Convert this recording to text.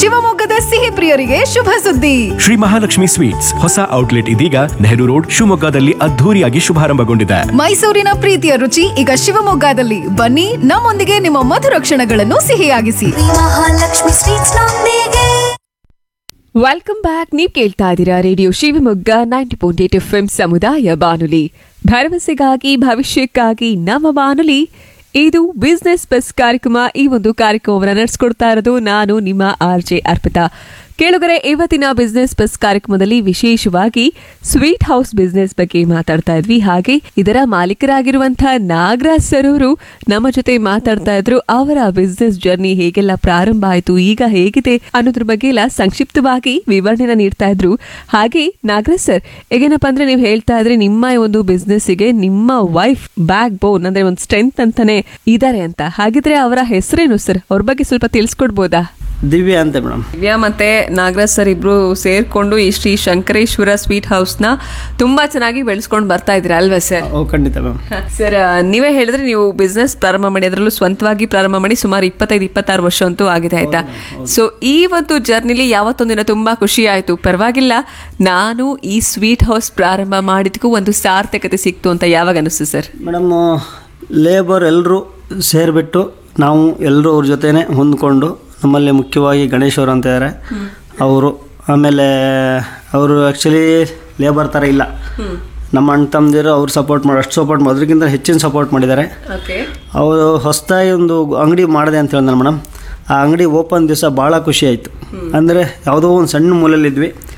ಶಿವಮೊಗ್ಗದ ಸಿಹಿ ಪ್ರಿಯರಿಗೆ ಶುಭ ಸುದ್ದಿ. ಶ್ರೀ ಮಹಾಲಕ್ಷ್ಮಿ ಸ್ವೀಟ್ಸ್ ಹೊಸ ಔಟ್ಲೆಟ್ ಇದೀಗ ನೆಹರು ರೋಡ್ ಶಿವಮೊಗ್ಗದಲ್ಲಿ ಅದ್ಧೂರಿಯಾಗಿ ಶುಭಾರಂಭಗೊಂಡಿದೆ. ಮೈಸೂರಿನ ಪ್ರೀತಿಯ ರುಚಿ ಈಗ ಶಿವಮೊಗ್ಗದಲ್ಲಿ. ಬನ್ನಿ, ನಮ್ಮೊಂದಿಗೆ ನಿಮ್ಮ ಮಧುರ ಕ್ಷಣಗಳನ್ನು ಸಿಹಿಯಾಗಿಸಿ. ಮಹಾಲಕ್ಷ್ಮಿ ಸ್ವೀಟ್ಸ್ ನೊಂದಿಗೆ. Welcome back. ನೀವು ಕೇಳ್ತಾ ಇದ್ದೀರಾ ರೇಡಿಯೋ ಶಿವಮೊಗ್ಗ 90.8 FM ಸಮುದಾಯ ಬಾನುಲಿ, ಭರವಸೆಗಾಗಿ ಭವಿಷ್ಯಕ್ಕಾಗಿ ನಮ್ಮ ಬಾನುಲಿ. ಇದು ಬಿಸ್ನೆಸ್ ಬಸ್ ಕಾರ್ಯಕ್ರಮ. ಈ ಒಂದು ಕಾರ್ಯಕ್ರಮವನ್ನು ನಡೆಸ್ಕೊಡ್ತಾ ಇರೋದು ನಾನು ನಿಮ್ಮ RJ ಅರ್ಪಿತಾ. ಕೇಳುಗರೆ, ಇವತ್ತಿನ ಬಿಸ್ನೆಸ್ ಬಸ್ ಕಾರ್ಯಕ್ರಮದಲ್ಲಿ ವಿಶೇಷವಾಗಿ ಸ್ವೀಟ್ ಹೌಸ್ ಬಿಸ್ನೆಸ್ ಬಗ್ಗೆ ಮಾತಾಡ್ತಾ ಇದ್ವಿ. ಹಾಗೆ ಇದರ ಮಾಲೀಕರಾಗಿರುವಂತಹ ನಾಗರಾಜ್ ಸರ್ ಅವರು ನಮ್ಮ ಜೊತೆ ಮಾತಾಡ್ತಾ ಇದ್ರು. ಅವರ ಬಿಸ್ನೆಸ್ ಜರ್ನಿ ಹೇಗೆಲ್ಲ ಪ್ರಾರಂಭ ಆಯಿತು, ಈಗ ಹೇಗಿದೆ ಅನ್ನೋದ್ರ ಬಗ್ಗೆ ಎಲ್ಲ ಸಂಕ್ಷಿಪ್ತವಾಗಿ ವಿವರಣೆನ ನೀಡ್ತಾ ಇದ್ರು. ಹಾಗೆ ನಾಗರಾಜ್ ಸರ್, ಹೇಗೇನಪ್ಪ ಅಂದ್ರೆ ನೀವು ಹೇಳ್ತಾ ಇದ್ರೆ ನಿಮ್ಮ ಒಂದು ಬಿಸ್ನೆಸ್ಸಿಗೆ ನಿಮ್ಮ ವೈಫ್ ಬ್ಯಾಕ್ ಬೋನ್ ಅಂದ್ರೆ ಒಂದು ಸ್ಟ್ರೆಂತ್ ಅಂತಾನೆ ಇದಾರೆ ಅಂತ. ಹಾಗಿದ್ರೆ ಅವರ ಹೆಸರೇನು ಸರ್? ಅವ್ರ ಬಗ್ಗೆ ಸ್ವಲ್ಪ ತಿಳಿಸ್ಕೊಡ್ಬೋದಾ? ದಿವ್ಯಾ ಅಂತ ಮೇಡಮ್. ದಿವ್ಯಾ ಮತ್ತೆ ನಾಗರಾಜ್ ಸರ್ ಇಬ್ರು ಸೇರ್ಕೊಂಡು ಈ ಶ್ರೀ ಶಂಕರೇಶ್ವರ ಸ್ವೀಟ್ ಹೌಸ್ ನ ತುಂಬಾ ಚೆನ್ನಾಗಿ ಬೆಳೆಸ್ಕೊಂಡು ಬರ್ತಾ ಇದ್ರಿ ಅಲ್ವಾ ಸರ್? ಖಂಡಿತ ಮ್ಯಾಮ್. ಸರ್, ನೀವೇ ಹೇಳಿದ್ರೆ ನೀವು ಬಿಸ್ನೆಸ್ ಪ್ರಾರಂಭ ಮಾಡಿ, ಅದರಲ್ಲೂ ಸ್ವಂತವಾಗಿ ಪ್ರಾರಂಭ ಮಾಡಿ ಸುಮಾರು 25-26 ವರ್ಷ ಅಂತೂ ಆಗಿದೆ, ಆಯ್ತಾ? ಸೊ ಈ ಒಂದು ಜರ್ನಿಲಿ ಯಾವತ್ತೊಂದಿನ ತುಂಬಾ ಖುಷಿ ಆಯ್ತು, ಪರವಾಗಿಲ್ಲ ನಾನು ಈ ಸ್ವೀಟ್ ಹೌಸ್ ಪ್ರಾರಂಭ ಮಾಡಿದಕ್ಕೂ ಒಂದು ಸಾರ್ಥಕತೆ ಸಿಕ್ತು ಅಂತ ಯಾವಾಗ ಅನಿಸ್ತು ಸರ್? ಮೇಡಮ್, ಲೇಬರ್ ಎಲ್ಲರೂ ಸೇರಿಬಿಟ್ಟು ನಾವು ಎಲ್ಲರೂ ಅವ್ರ ಜೊತೆನೇ ಹೊಂದ್ಕೊಂಡು, ನಮ್ಮಲ್ಲಿ ಮುಖ್ಯವಾಗಿ ಗಣೇಶ್ ಅವರು ಅಂತ ಇದ್ದಾರೆ ಅವರು. ಆಮೇಲೆ ಅವರು ಆ್ಯಕ್ಚುಲಿ ಲೇಬರ್ ಥರ ಇಲ್ಲ, ನಮ್ಮ ಅಣ್ಣ ತಮ್ಮದಿರು ಅವ್ರು ಅಷ್ಟು ಸಪೋರ್ಟ್ ಮಾಡೋದ್ರಕ್ಕಿಂತ ಹೆಚ್ಚಿನ ಸಪೋರ್ಟ್ ಮಾಡಿದ್ದಾರೆ. ಅವರು ಹೊಸದಾಗಿ ಒಂದು ಅಂಗಡಿ ಮಾಡಿದೆ ಅಂತ ಹೇಳಿದ್ರು ಮೇಡಮ್. ಆ ಅಂಗಡಿ ಓಪನ್ ದಿವಸ ಭಾಳ ಖುಷಿ ಆಯಿತು. ಅಂದರೆ ಯಾವುದೋ ಒಂದು ಸಣ್ಣ ಮೂಲೆಯಲ್ಲಿದ್ವಿ,